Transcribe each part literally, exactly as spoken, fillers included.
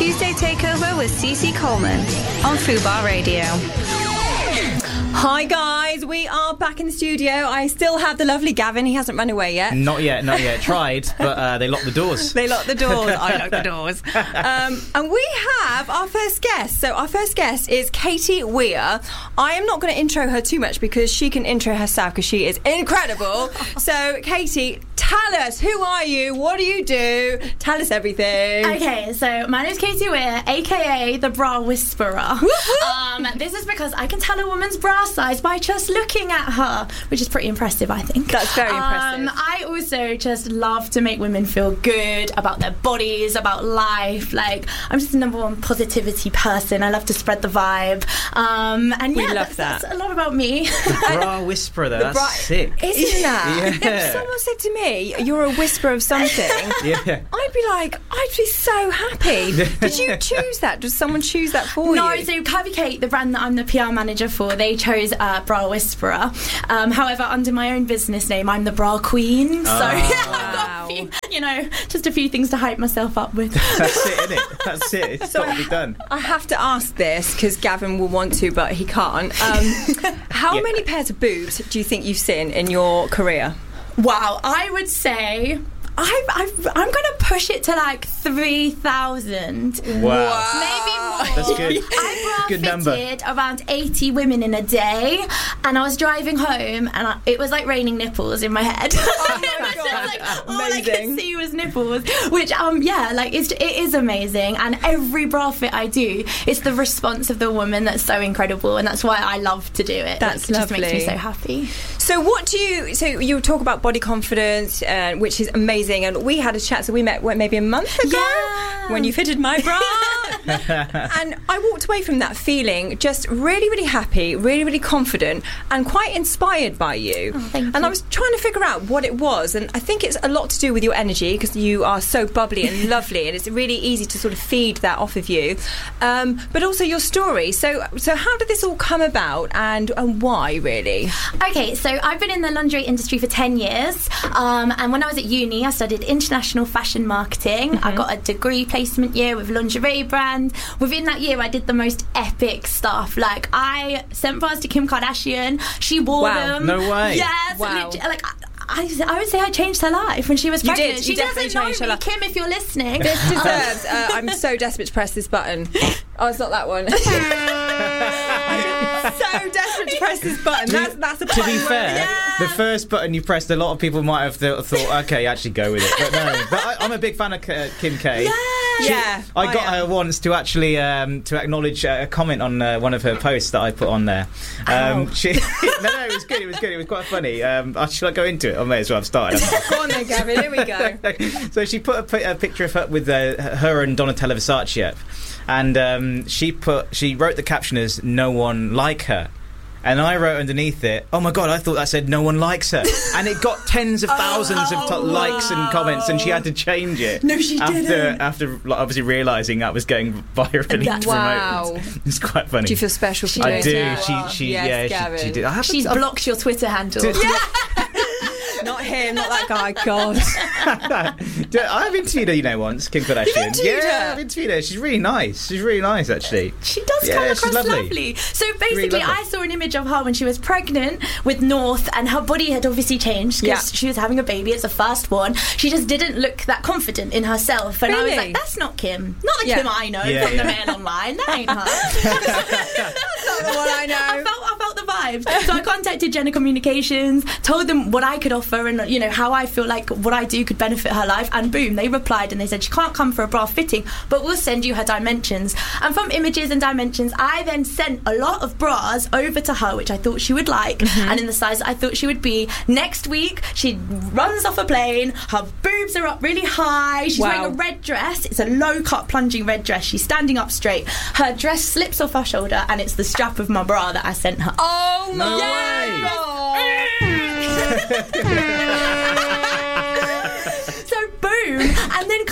Tuesday Takeover with Cece Coleman on Fubar Radio. Hi guys, we are back in the studio. I still have the lovely Gavin. He hasn't run away yet. Not yet, not yet. Tried, but uh, they locked the doors. They locked the doors. I locked the doors. Um, and we have our first guest. So our first guest is Katie Weir. I am not going to intro her too much because she can intro herself because she is incredible. So Katie, tell us, who are you? What do you do? Tell us everything. Okay, so my name is Katie Weir, aka the Bra Whisperer. um, this is because I can tell a woman's bra size by just looking at her, which is pretty impressive, I think. That's very um, impressive. I also just love to make women feel good about their bodies, about life. Like, I'm just the number one positivity person. I love to spread the vibe. Um, and we yeah, love that's, that. that's a lot about me. The Bra Whisperer, though. That's bra- sick. Isn't that? Yeah. If someone said to me, you're a whisper of something, Yeah. I'd be like, I'd be so happy. Did you choose that? Did someone choose that for No, you? so Cavi Kate, the brand that I'm the P R manager for, they chose uh, Bra Whisperer. Um, however, under my own business name, I'm the Bra Queen. So Oh. I've got a few, you know, just a few things to hype myself up with. That's it, isn't it? That's it. It's So got to be done. I have to ask this because Gavin will want to, but he can't. Um, how Yeah. many pairs of boobs do you think you've seen in your career? Wow, I would say I, I, I'm going to push it to like three thousand. Wow. Maybe more. That's good. I bra Good number. fitted around eighty women in a day, and I was driving home, and I, it was like raining nipples in my head. Oh my It was just God. like, all I Amazing. could see was nipples, which um yeah, like it's, it is amazing. And every bra fit I do, it's the response of the woman that's so incredible, and that's why I love to do it. That's Like, it just makes lovely. me so happy. So what do you, so you talk about body confidence, uh, which is amazing, and we had a chat, so we met what, maybe a month ago Yeah. when you fitted my bra. And I walked away from that feeling just really, really happy, really, really confident, and quite inspired by you. Oh, thank and you. I was trying to figure out what it was, and I think it's a lot to do with your energy because you are so bubbly and lovely, and it's really easy to sort of feed that off of you. Um, but also your story. So, so how did this all come about, and and why really? Okay, so I've been in the lingerie industry for ten years, um, and when I was at uni I studied international fashion marketing. Mm-hmm. I got a degree placement year with lingerie brand. Within that year I did the most epic stuff. Like, I sent bras to Kim Kardashian, she wore Wow. them. No way. Yes. Wow. lit- like I, I, I would say I changed her life when she was You pregnant. did, She you definitely doesn't know changed her me, life. Kim, if you're listening. This deserves. Uh, I'm so desperate to press this button. Oh, it's not that one. I'm so desperate to press this button. That's that's a To be button. fair, Yeah. the first button you pressed, a lot of people might have th- thought, okay, actually go with it. But no, but I, I'm a big fan of K- Kim K. Yeah. She- Yeah, I I got am. her once to actually um, to acknowledge uh, a comment on uh, one of her posts that I put on there. Um, Oh. she, no, no, it was good. It was good. It was quite funny. Um, uh, should I go into it? I may as well have started. Go on then, Gavin. Here we go. So she put a, pi- a picture of her with uh, her and Donatella Versace up, and um, she put she wrote the caption as "No one like her." And I wrote underneath it, "Oh my God, I thought that said no one likes her." And it got tens of thousands of to- likes and comments, and she had to change it. No, she after, didn't. After like, obviously realising that was going virally That's- Wow. promoted. It's quite funny. Do you feel special for I doing do. that? She, she, Yes, yeah, Gavin. she, she did. I haven't- She's I've- blocked your Twitter handle. Not him, not that guy. God. Do- I've interviewed her, you know, once, Kim Kardashian. interviewed yeah, her? I've interviewed her. She's really nice. She's really nice, actually. She does Yeah, come she's across lovely. lovely. So Really basically, lovely. I saw an image of her when she was pregnant with North, and her body had obviously changed because Yeah. she was having a baby. It's the first one. She just didn't look that confident in herself, and I was Really? like, "That's not Kim. Not the Yeah. Kim I know Yeah, from yeah. the man online. That ain't her." Not the one I know. I felt, I felt the vibes. So I contacted Jenna Communications, told them what I could offer and, you know, how I feel like what I do could benefit her life. And boom, they replied and they said, she can't come for a bra fitting, but we'll send you her dimensions. And from images and dimensions, I then sent a lot of bras over to her, which I thought she would like, and in the size I thought she would be. Next week, she runs off a plane, her boobs are up really high, she's Wow. wearing a red dress. It's a low-cut plunging red dress. She's standing up straight. Her dress slips off her shoulder, and it's the strap of my bra that I sent her. Oh my No way. God. So boom, and then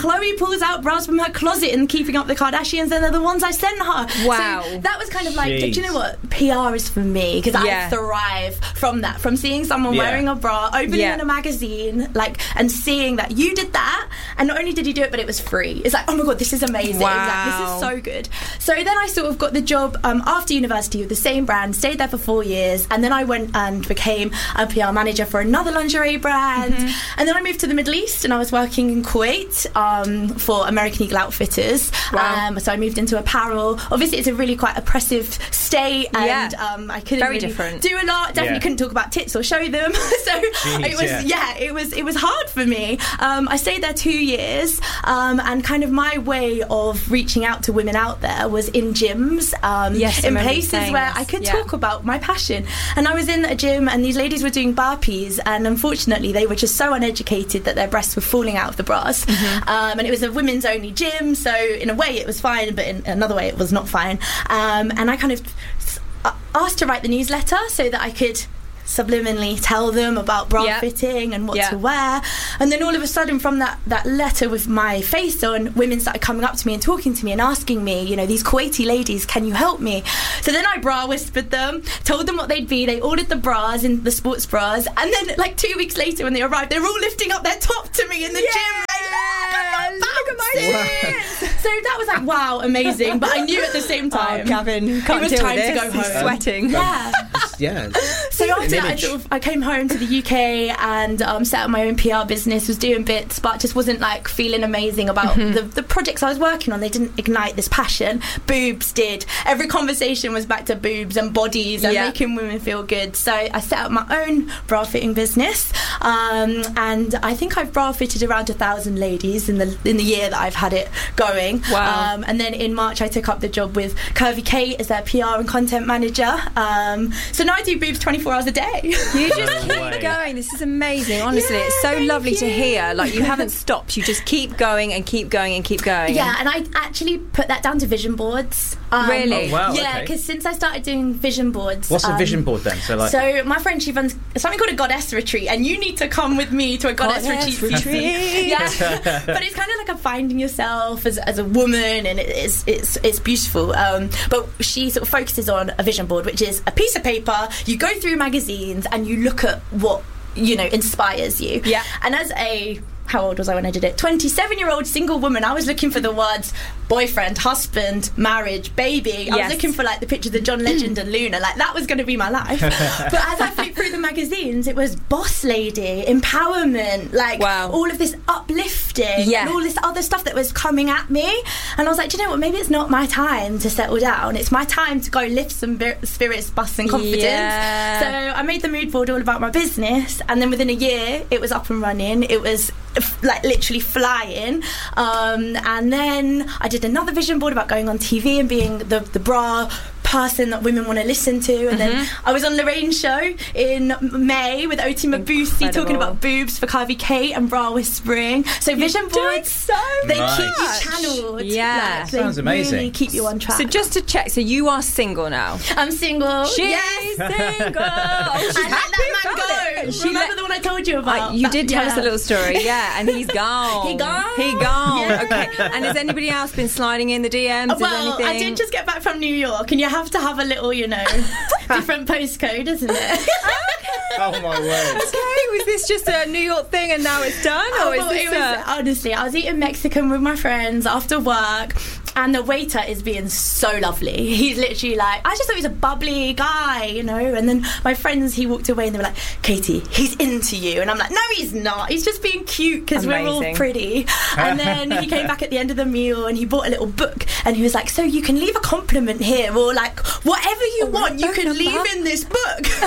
Chloe pulls out bras from her closet in Keeping Up the Kardashians, and they're the ones I sent her. Wow. So that was kind of like, Jeez. do you know what? P R is for me, because Yeah. I thrive from that, from seeing someone Yeah. wearing a bra, opening Yeah. in a magazine, like, and seeing that you did that, and not only did you do it, but it was free. It's like, oh my god, this is amazing. Wow. Like, this is so good. So then I sort of got the job um, after university with the same brand, stayed there for four years, and then I went and became a P R manager for another lingerie brand. Mm-hmm. And then I moved to the Middle East, and I was working in Kuwait um, for American Eagle Outfitters. Wow. Um, so I moved into apparel. Obviously, it's a really quite oppressive state, and Yeah. um, I couldn't Very really different. do a lot. Definitely Yeah. couldn't talk about tits or show them. So Jeez, it was yeah. yeah, it was it was hard for me. Um, I stayed there two years, um, and kind of my way of reaching out to women out there was in gyms, um, Yes, I in remember you places saying where this. I could Yeah. talk about my passion. And I was in a gym, and these ladies were doing burpees, and unfortunately, they were just so uneducated that their breasts were falling out of the bras. Mm-hmm. Um, and it was a women's only gym, so in a way, it was fine, but in another way, it was not fine. Um, and I kind of uh, asked to write the newsletter so that I could subliminally tell them about bra Yeah. fitting and what Yeah. to wear. And then all of a sudden, from that, that letter with my face on, women started coming up to me and talking to me and asking me, you know, these Kuwaiti ladies, can you help me? So then I bra whispered them, told them what they'd be. They ordered the bras, in the sports bras, and then like two weeks later when they arrived, they were all lifting up their top to me in the gym. Like, look at my tits. So that was like, wow, amazing. But I knew at the same time, Oh, Gavin, can't it was deal time with to this. go He's home. sweating. Yeah. Yeah. So after that, I, image. sort of, I came home to the U K and um, set up my own P R business, was doing bits, but just wasn't like feeling amazing about Mm-hmm. the, the projects I was working on. They didn't ignite this passion. Boobs did. Every conversation was back to boobs and bodies and Yeah. making women feel good. So I set up my own bra fitting business, um, and I think I've bra fitted around a thousand ladies in the in the year that I've had it going. Wow. Um, and then in March, I took up the job with Curvy Kate as their P R and content manager. Um, so now I do boobs twenty-four hours a day. You just No keep way. going. This is amazing. Honestly, Yeah, it's so thank lovely to you. hear. Like, you haven't stopped. You just keep going and keep going and keep going. Yeah, and I actually put that down to vision boards. Um, Really? Oh, wow, Yeah, okay. because since I started doing vision boards. What's a um, vision board then? So like, So my friend, she runs something called a goddess retreat, and you need to come with me to a goddess, Goddess retreat. season. retreat. Yeah, but it's kind of like a finding yourself as, as a woman, and it, it's it's it's beautiful. Um, but she sort of focuses on a vision board, which is a piece of paper. You go through magazines and you look at what, you know, inspires you. Yeah. And as a how old was I when I did it? twenty-seven year old single woman. I was looking for the words boyfriend, husband, marriage, baby. I Yes. was looking for like the pictures of John Legend and Luna. Like that was going to be my life. But as I flipped through the magazines, it was boss lady, empowerment, like Wow. all of this uplifting Yeah. and all this other stuff that was coming at me. And I was like, do you know what? Maybe it's not my time to settle down. It's my time to go lift some bir- spirits, bust, and confidence. Yeah. So I made the mood board all about my business, and then within a year, it was up and running. It was f- like literally flying. Um, and then I did another vision board about going on T V and being the, the bra person that women want to listen to. And then I was on Lorraine's show in May with Oti Mabuse talking Incredible. about boobs for Curvy Kate and bra whispering. So vision doing boards, so they much. keep you channeled. Yeah. Like, they Sounds amazing. really keep you on track. So just to check, so you are single now? I'm single. She's yes. single. Oh, she's I let happy that man about go. it. She Remember let- the one I told you about? Uh, you That- did tell us a yeah. little story, yeah, and he's gone. He gone? He gone. Yeah. Okay. And has anybody else been sliding in the D Ms? Is Well, anything? I did just get back from New York, and you have to have a little, you know, different postcode, isn't it? oh my word. Okay, was this just a New York thing and now it's done, or Oh, is well, this it was, a... honestly, I was eating Mexican with my friends after work, and the waiter is being so lovely. He's literally like, I just thought he was a bubbly guy, you know. And then my friends, he walked away and they were like, Katie, he's into you. And I'm like, no, he's not. He's just being cute because we're all Amazing. pretty. And then he came back at the end of the meal and he bought a little book, and he was like, so you can leave a compliment here, or like whatever you want, you can leave in this book. So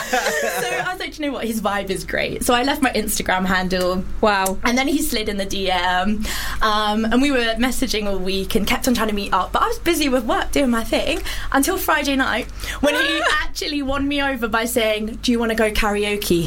I was like, you know what, his vibe is great. So I left my Instagram handle. Wow. And then he slid in the D M, um, and we were messaging all week and kept on trying to meet up, but I was busy with work doing my thing until Friday night when he actually won me over by saying, do you want to go karaoke?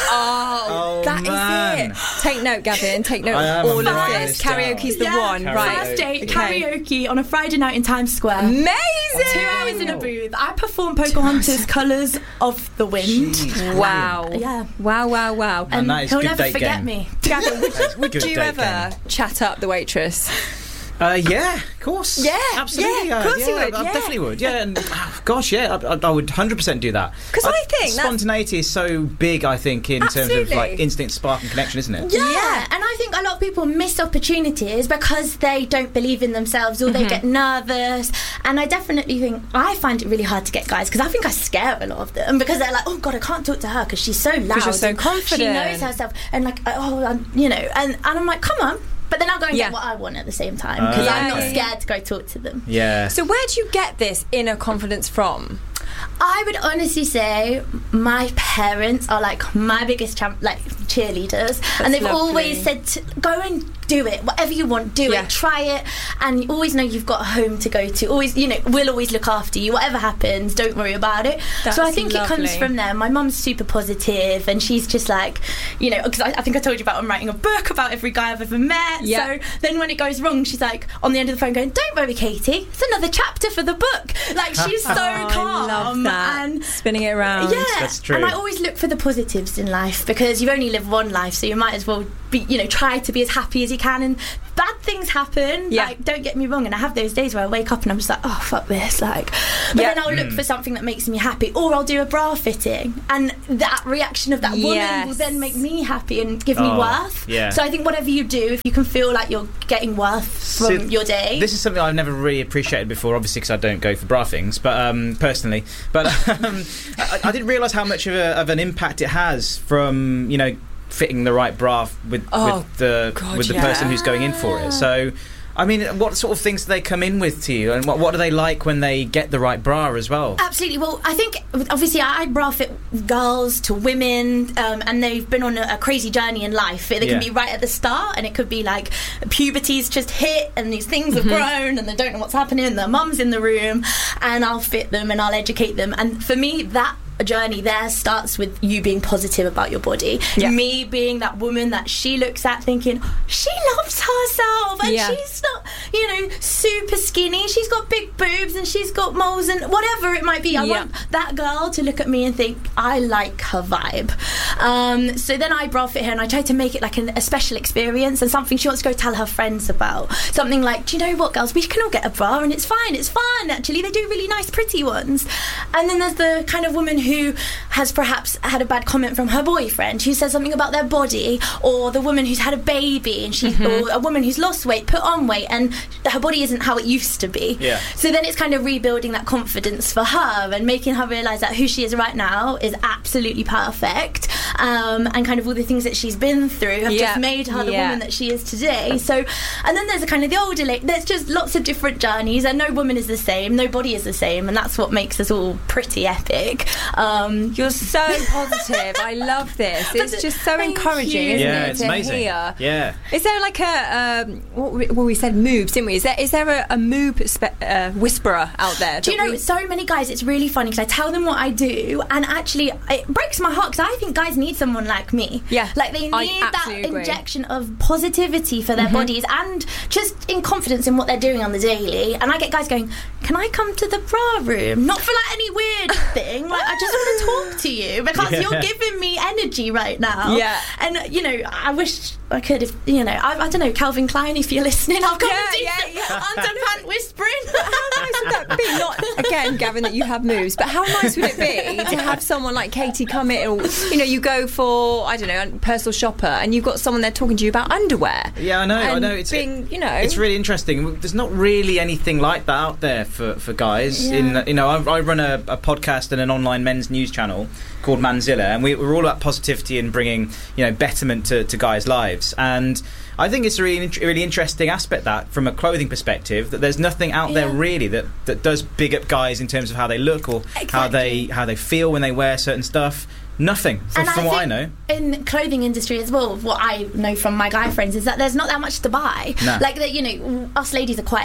Oh, Oh, that is man. it. Take note, Gavin. Take note I am, of all I'm of writing this. this down. Karaoke's the Yeah, one, Karaoke. right? First date, Okay. karaoke on a Friday night in Times Square. Amazing. Two hours in a booth. I performed Pocahontas' Colours of the Wind. Jeez. Wow. Yeah. Wow, wow, wow. And And that is he'll good never date forget game. me. Gavin, would, That's would good you date ever game. chat up the waitress? Uh, yeah, of course. Yeah, absolutely. yeah, of course you would, I yeah. definitely would. Yeah, and oh, gosh, yeah, I, I I would one hundred percent do that. 'Cause I think that's- spontaneity is so big. I think in terms of Absolutely. like instant spark and connection, isn't it? Yeah. Yeah. and I think a lot of people miss opportunities because they don't believe in themselves or they get nervous. And I definitely think I find it really hard to get guys because I think I scare a lot of them because they're like, oh God, I can't talk to her because she's so loud. you're so and confident. She knows herself, and like, oh, I'm, you know, and, and I'm like, come on. But then I'll go and Yeah. get what I want at the same time because Uh, I'm not okay. scared to go talk to them. Yeah. So where do you get this inner confidence from? I would honestly say my parents are like my biggest champ, like cheerleaders, and they've lovely. always said to go and do it, whatever you want, do Yeah. it, try it, and you always know you've got a home to go to. Always, you know, we'll always look after you. Whatever happens, don't worry about it. so I That's think it comes lovely. from there. My mum's super positive, and she's just like, you know, because I, I think I told you about I'm writing a book about every guy I've ever met. Yeah. So then when it goes wrong, she's like on the end of the phone going, "Don't worry, Katie, it's another chapter for the book." Like she's so Oh, calm. I love that. And Spinning it around. yeah, That's true. and I always look for the positives in life because you only live one life, so you might as well be, you know, try to be as happy as you can. And bad things happen. Yeah. Like, don't get me wrong. And I have those days where I wake up and I'm just like, oh fuck this. Like, but Yeah. then I'll look for something that makes me happy, or I'll do a bra fitting, and that reaction of that woman Yes. will then make me happy and give me Oh, worth. yeah. So I think whatever you do, if you can feel like you're getting worth from So your day. This is something I've never really appreciated before, obviously because I don't go for bra things, but um, personally. But um, I, I didn't realise how much of, a, of an impact it has from, you know, fitting the right bra with, Oh, with the God, with the yeah. person who's going in for it. So, I mean, what sort of things do they come in with to you, and what, what are they like when they get the right bra as well? Absolutely. Well, I think obviously I bra fit girls to women, um, and they've been on a, a crazy journey in life. They Yeah. can be right at the start, and it could be like puberty's just hit, and these things have grown, and they don't know what's happening. Their mum's in the room, and I'll fit them and I'll educate them. And for me, that journey there starts with you being positive about your body. Yeah. Me being that woman that she looks at thinking she loves herself, and Yeah. she's not, you know, super skinny. She's got big boobs and she's got moles and whatever it might be. I Yeah. want that girl to look at me and think I like her vibe. Um, so then I bra fit her and I try to make it like an, a special experience and something she wants to go tell her friends about. Something like, do you know what, girls? We can all get a bra and it's fine. It's fun. Actually, they do really nice, pretty ones. And then there's the kind of woman who who has perhaps had a bad comment from her boyfriend, who says something about their body, or the woman who's had a baby and she, Mm-hmm. or a woman who's lost weight, put on weight, and her body isn't how it used to be. Yeah. So then it's kind of rebuilding that confidence for her and making her realise that who she is right now is absolutely perfect, um, and kind of all the things that she's been through have Yeah. just made her the Yeah. woman that she is today. So, and then there's a kind of the older lady. There's just lots of different journeys, and no woman is the same, no body is the same, and that's what makes us all pretty epic. Um, You're so positive. I love this. It's But just so thank encouraging, you. isn't Yeah, it, it's to amazing. hear? Yeah. Is there like a um, what we, well, we said moobs, didn't we? Is there is there a, a moob spe- uh, whisperer out there? Do you that know, we- so many guys, it's really funny because I tell them what I do, and actually it breaks my heart because I think guys need someone like me. Yeah, Like they I need that absolutely agree. injection of positivity for their Mm-hmm. bodies and just in confidence in what they're doing on the daily. And I get guys going, can I come to the bra room? Not for like any weird thing, like I just want to talk to you because Yeah. you're giving me energy right now. Yeah. And you know, I wish I could, if you know, I, I don't know, Calvin Klein, if you're listening, I'll come Yeah, and do yeah, some yeah. underpant whispering. How nice would that be? Not again, Gavin, that you have moves, but how nice would it be to have someone like Katie come in, or you know, you go for I don't know, a personal shopper, and you've got someone there talking to you about underwear. Yeah, I know. I and know. It's being, you know, it's really interesting. There's not really anything like that out there for, for guys. Yeah. In you know, I, I run a, a podcast and an online men's news channel called Manzilla, and we, we're all about positivity and bringing you know betterment to, to guys' lives. And I think it's a really really interesting aspect that from a clothing perspective that there's nothing out there Yeah. really that, that does big up guys in terms of how they look or how Exactly. they how they feel when they wear certain stuff. Nothing from, And from I what I think know. in the clothing industry as well, what I know from my guy friends is that there's not that much to buy. No. Like that, you know, us ladies are quite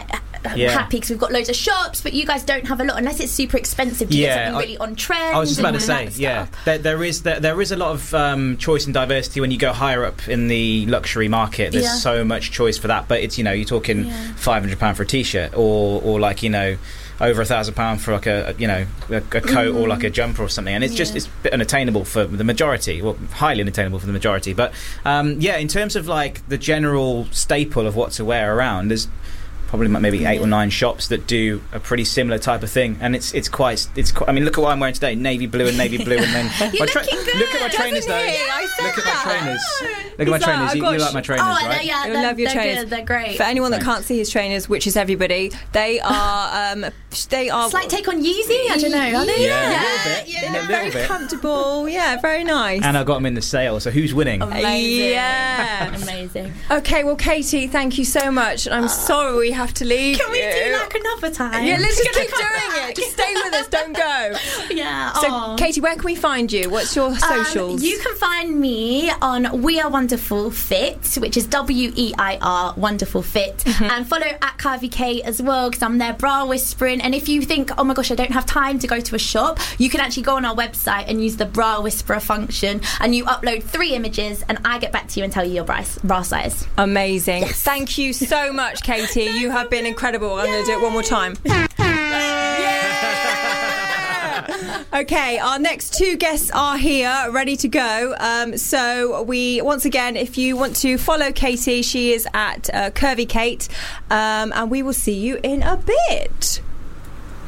Yeah. happy because we've got loads of shops, but you guys don't have a lot unless it's super expensive to Yeah, get something I- really on trend. I was just about and to all say, that yeah, stuff. there, there is there, there is a lot of um, choice and diversity when you go higher up in the luxury market. There's Yeah. so much choice for that, but it's, you know, you're talking Yeah. five hundred pound for a t-shirt, or or like, you know, over a thousand pound for like a, a you know a, a coat or like a jumper or something, and it's just Yeah. it's a bit unattainable for the majority, well, highly unattainable for the majority. But um, yeah, in terms of like the general staple of what to wear around, there's probably maybe eight Yeah. or nine shops that do a pretty similar type of thing, and it's it's quite it's quite, I mean, look at what I'm wearing today: navy blue and navy blue, and then You're my tra- looking good, look at my trainers though. doesn't he? I said Look at my that. trainers. Look at He's my like, trainers. I've You, got you like sh- my trainers, Oh, right? yeah, I they're, love your they're trainers. good, they're great. For anyone that Thanks. can't see his trainers, which is everybody, they are um, they are Slight take on Yeezy, I don't know. Are they? Yeah, a yeah, little bit. yeah. A little very bit. comfortable. Yeah, very nice. And I got them in the sale. So who's winning? Amazing. Yeah. Amazing. Okay, well, Katie, thank you so much. I'm sorry we have to leave. Can we you. do like another time? Yeah, let's just Can I keep come doing back? it. Just stay with us. Don't go. Yeah. So, aw. Katie, where can we find you? What's your socials? Um, you can find me on We Are Wonderful Fit, which is W E I R Wonderful Fit, Mm-hmm. and follow at Carvey Kate as well because I'm there bra whispering. And if you think, oh my gosh, I don't have time to go to a shop, you can actually go on our website and use the bra whisperer function, and you upload three images, and I get back to you and tell you your bra, bra size. Amazing. Yes. Thank you so much, Katie. You have been incredible. I'm going to do it one more time. Okay, our next two guests are here, ready to go. Um, so we, once again, if you want to follow Katie, she is at uh, Curvy Kate, um, and we will see you in a bit.